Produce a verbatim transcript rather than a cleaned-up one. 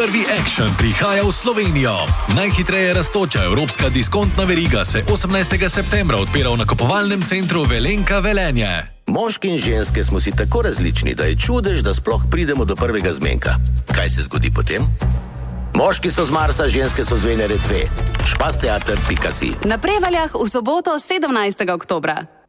Prvi Action prihaja v Slovenijo. Najhitreje rastoča evropska diskontna veriga se osemnajstega septembra odpira v nakupovalnem centru Velenka Velenje. Moški in ženske smo si tako različni, da je čudež, da sploh pridemo do prvega zmenka. Kaj se zgodi potem? Moški so z Marsa, ženske so z Venere dve. špas teater pika si. Na Prevaljah v soboto sedemnajstega oktobra.